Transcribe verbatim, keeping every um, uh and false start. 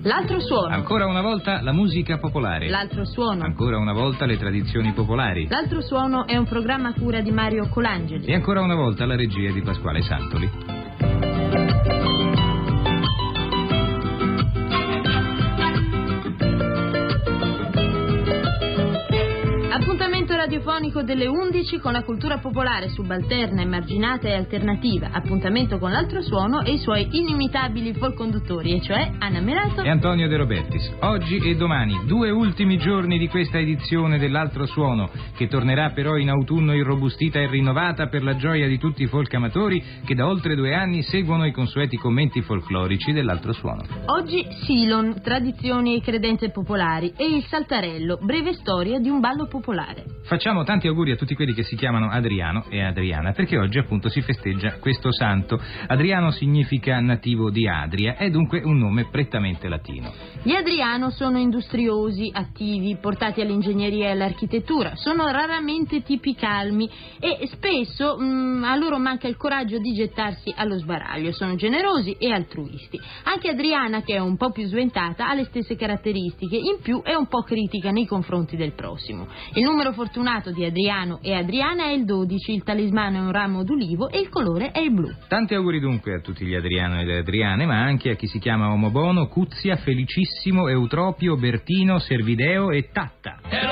L'altro suono. Ancora una volta la musica popolare. L'altro suono. Ancora una volta le tradizioni popolari. L'altro suono è un programma a cura di Mario Colangeli. E ancora una volta la regia di Pasquale Santoli. Appuntamento radiofonico delle undici con la cultura popolare subalterna, emarginata e alternativa. Appuntamento con l'altro suono e i suoi inimitabili folconduttori, e cioè Anna Merato e Antonio De Robertis. Oggi e domani, due ultimi giorni di questa edizione dell'altro suono, che tornerà però in autunno irrobustita e rinnovata per la gioia di tutti i folk amatori che da oltre due anni seguono i consueti commenti folclorici dell'altro suono. Oggi Silon, tradizioni e credenze popolari, e il Saltarello, breve storia di un ballo popolare. Facciamo tanti auguri a tutti quelli che si chiamano Adriano e Adriana, perché oggi appunto si festeggia questo santo. Adriano significa nativo di Adria, è dunque un nome prettamente latino. Gli Adriano sono industriosi, attivi, portati all'ingegneria e all'architettura, sono raramente tipi calmi e spesso mh, a loro manca il coraggio di gettarsi allo sbaraglio, sono generosi e altruisti. Anche Adriana, che è un po' più sventata, ha le stesse caratteristiche, in più è un po' critica nei confronti del prossimo. Il numero fortunato di Adriano e Adriana è il dodici, il talismano è un ramo d'ulivo e il colore è il blu. Tanti auguri dunque a tutti gli Adriano e le Adriane, ma anche a chi si chiama Omobono, Cuzia, Felicissimo, Eutropio, Bertino, Servideo e Tatta.